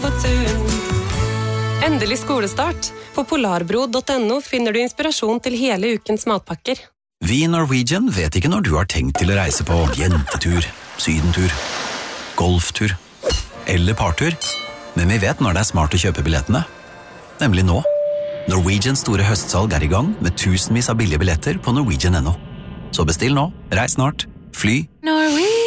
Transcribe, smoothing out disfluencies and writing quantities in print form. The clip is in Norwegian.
på tun. Endelig skolestart. På polarbro.no finner du inspirasjon til hele ukens matpakker. Vi i Norwegian vet ikke når du har tenkt til å reise på jentetur, sydentur, golftur eller partur, men vi vet når det er smart å kjøpe billettene. Nemlig nå. Norwegians store høstsalg er i gang med tusenvis av billige billetter på Norwegian.no. Så bestill nå, reis snart, fly. Norwegian.